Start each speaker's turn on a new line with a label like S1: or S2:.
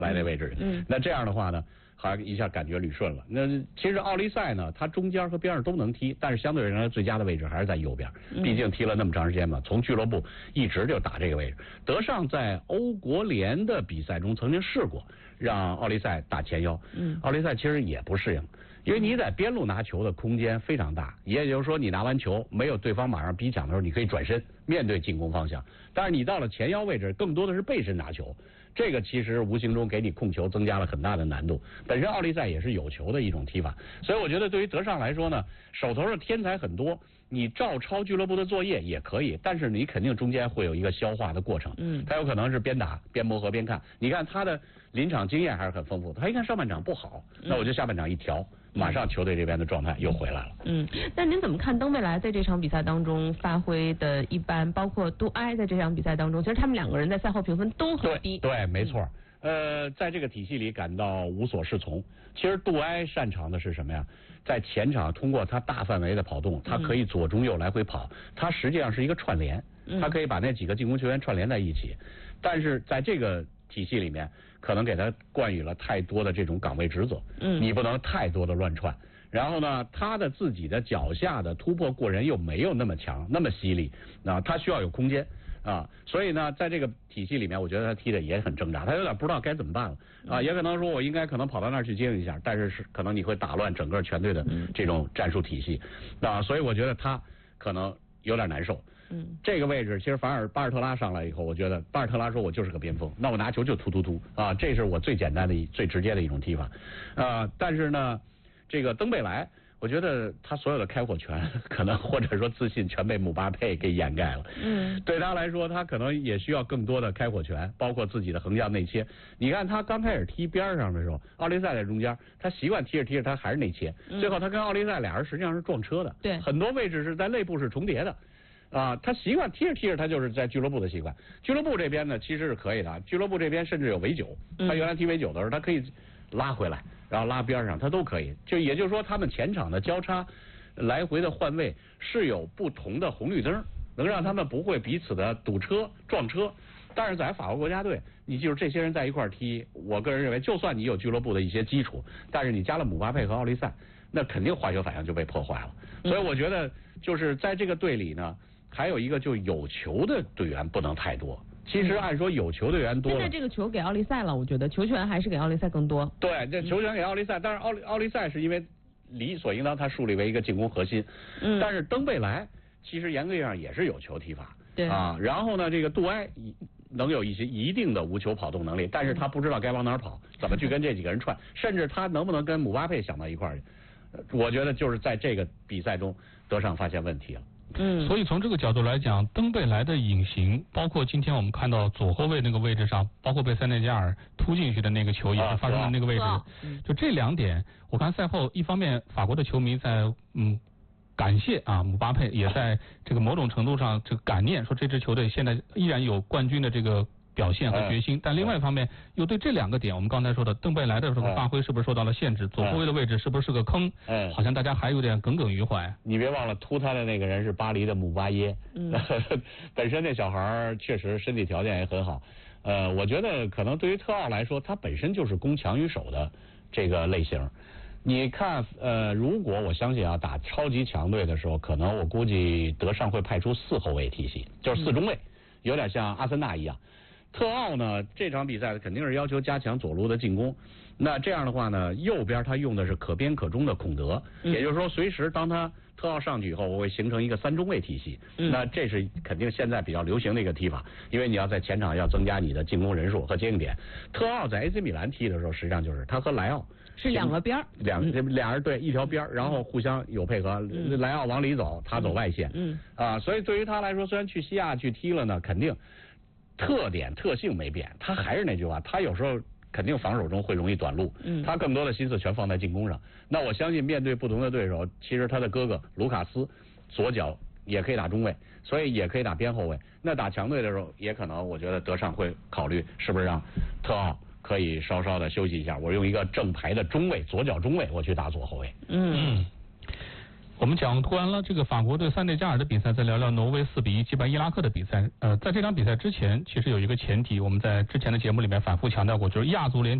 S1: 来那位置，那这样的话呢，好像一下感觉捋顺了。那其实奥利赛呢，他中间和边上都能踢，但是相对而言最佳的位置还是在右边，毕竟踢了那么长时间嘛，从俱乐部一直就打这个位置。德尚在欧国联的比赛中曾经试过让奥利赛打前腰，奥利赛其实也不适应。因为你在边路拿球的空间非常大，也就是说你拿完球没有对方马上逼抢的时候，你可以转身面对进攻方向。但是你到了前腰位置，更多的是背身拿球，这个其实无形中给你控球增加了很大的难度。本身奥利赛也是有球的一种踢法，所以我觉得对于德尚来说呢，手头上天才很多，你照抄俱乐部的作业也可以，但是你肯定中间会有一个消化的过程。他有可能是边打边磨合边看。你看他的临场经验还是很丰富，他一看上半场不好，那我就下半场一调。马上球队这边的状态又回来了。
S2: 那您怎么看登贝莱在这场比赛当中发挥的一般，包括杜埃在这场比赛当中，其实他们两个人在赛后评分都很低。
S1: 对，没错。在这个体系里感到无所适从。其实杜埃擅长的是什么呀？在前场通过他大范围的跑动，他可以左中右来回跑，他实际上是一个串联，他可以把那几个进攻球员串联在一起。但是在这个体系里面，可能给他冠予了太多的这种岗位职责，你不能太多的乱串。然后呢，他的自己的脚下的突破过人又没有那么强，那么犀利，他需要有空间啊。所以呢，在这个体系里面，我觉得他踢的也很挣扎，他有点不知道该怎么办了啊。也可能说我应该可能跑到那儿去接应一下，但是可能你会打乱整个全队的这种战术体系啊。所以我觉得他可能有点难受。这个位置其实反而巴尔特拉上来以后，我觉得巴尔特拉说我就是个边锋，那我拿球就突啊，这是我最简单的最直接的一种踢法但是呢，这个登贝莱，我觉得他所有的开火权可能或者说自信全被姆巴佩给掩盖了。对他来说，他可能也需要更多的开火权，包括自己的横向内切。你看他刚开始踢边上的时候，奥利赛在中间，他习惯踢着他还是内切，最后他跟奥利赛俩人实际上是撞车的，
S2: 对，
S1: 很多位置是在内部是重叠的。他习惯踢着，他就是在俱乐部的习惯。俱乐部这边呢，其实是可以的。俱乐部这边甚至有围9，他原来踢围9的时候，他可以拉回来，然后拉边上，他都可以。也就是说，他们前场的交叉、来回的换位是有不同的红绿灯，能让他们不会彼此的堵车、撞车。但是在法国国家队，你记住这些人在一块踢，我个人认为，就算你有俱乐部的一些基础，但是你加了姆巴佩和奥利赛，那肯定化学反应就被破坏了。所以我觉得，就是在这个队里呢。还有一个就有球的队员不能太多。其实按说有球队员多了，
S2: 现在这个球给奥利赛了，我觉得球权还是给奥利赛更多。
S1: 对，这球权给奥利赛，但是奥利赛是因为理所应当他树立为一个进攻核心。但是登贝莱其实严格意义上也是有球踢法。
S2: 对啊，
S1: 然后呢，这个杜埃能有一定的无球跑动能力，但是他不知道该往哪儿跑，怎么去跟这几个人串，甚至他能不能跟姆巴佩想到一块儿去。我觉得就是在这个比赛中，德尚发现问题了。
S3: 所以从这个角度来讲，登贝莱的隐形，包括今天我们看到左后卫那个位置上，包括被塞内加尔突进去的那个球也是发生在那个位置。就这两点，我看赛后一方面法国的球迷在感谢姆巴佩，也在这个某种程度上这个感念，说这支球队现在依然有冠军的这个表现和决心，但另外一方面又对这两个点，我们刚才说的登贝莱的这个发挥是不是受到了限制，左后卫的位置是不是个坑，好像大家还有点耿耿于怀。
S1: 你别忘了突他的那个人是巴黎的姆巴耶，本身那小孩确实身体条件也很好。我觉得可能对于特奥来说，他本身就是攻强于守的这个类型。你看，如果我相信打超级强队的时候，可能我估计德尚会派出4后卫体系，就是4中卫，有点像阿森纳一样。特奥呢，这场比赛肯定是要求加强左路的进攻。那这样的话呢，右边他用的是可边可中的孔德，也就是说，随时当他特奥上去以后，我会形成一个3中卫体系。那这是肯定现在比较流行的一个踢法，因为你要在前场要增加你的进攻人数和接应点。特奥在 AC 米兰踢的时候，实际上就是他和莱奥
S2: 是2个边，
S1: 俩人对一条边，然后互相有配合。莱奥往里走，他走外线。所以对于他来说，虽然去西亚去踢了呢，肯定特性没变，他还是那句话，他有时候肯定防守中会容易短路，他更多的心思全放在进攻上。那我相信面对不同的对手，其实他的哥哥卢卡斯左脚也可以打中卫，所以也可以打边后卫。那打强队的时候，也可能我觉得德尚会考虑是不是让特奥可以稍稍的休息一下，我用一个正牌的中卫，左脚中卫，我去打左后卫。
S3: 我们讲完了这个法国对塞内加尔的比赛，再聊聊挪威4-1击败伊拉克的比赛。在这场比赛之前，其实有一个前提，我们在之前的节目里面反复强调过，就是亚足联